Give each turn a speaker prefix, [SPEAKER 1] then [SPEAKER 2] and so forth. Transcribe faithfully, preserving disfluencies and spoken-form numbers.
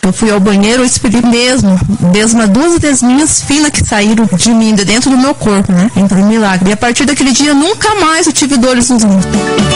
[SPEAKER 1] Eu fui ao banheiro, eu expeli mesmo, mesmo duas desminhas finas que saíram de mim, de dentro do meu corpo, né? Foi um milagre. E a partir daquele dia, nunca mais eu tive dores nos rins.